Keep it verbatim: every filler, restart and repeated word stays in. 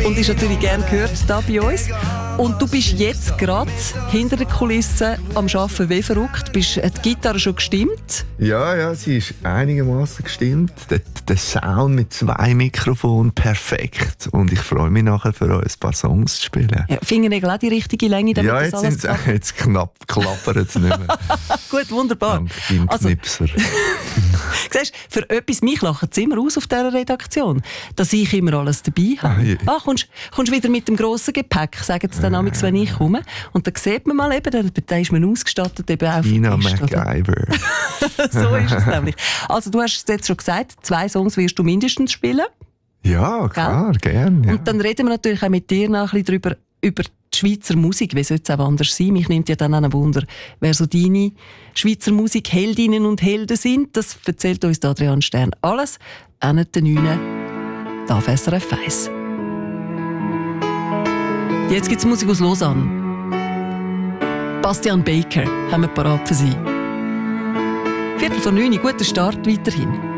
und ist natürlich gerne gehört hier bei uns. Und du bist jetzt gerade hinter den Kulissen am Arbeiten wie verrückt. Bist, hat die Gitarre schon gestimmt? Ja, ja, sie ist einigermaßen gestimmt. Der, der Sound mit zwei Mikrofonen perfekt. Und ich freue mich nachher für euch ein paar Songs zu spielen. Ja, Fingernägel auch die richtige Länge, damit ja, das jetzt, alles sind's, jetzt knapp, klappert es nicht mehr. Gut, wunderbar. Dank Also, Knipser. siehst, für etwas, mich lachen sie immer aus auf dieser Redaktion, dass ich immer alles dabei habe. Ah, je. Ah, kommst, kommst wieder mit dem grossen Gepäck, sagen sie dann amigs, wenn ich komme. Und dann sieht man mal eben, da, da ist man ausgestattet eben auf Tina dem Tisch, MacGyver. so ist es nämlich. Also du hast es jetzt schon gesagt, zwei Songs wirst du mindestens spielen. Ja, klar, gerne. Ja. Und dann reden wir natürlich auch mit dir noch ein bisschen darüber, über die Schweizer Musik. Wie sollte es auch anders sein? Mich nimmt ja dann auch ein Wunder, wer so deine Schweizer Musik-Heldinnen und Helden sind. Das erzählt uns Adrian Stern alles. Auch nicht den Neuen. Da auf S R F eins. Jetzt gibt es Musik aus Lausanne. Bastian Baker haben wir parat für Sie. Viertel vor neun, guter Start weiterhin.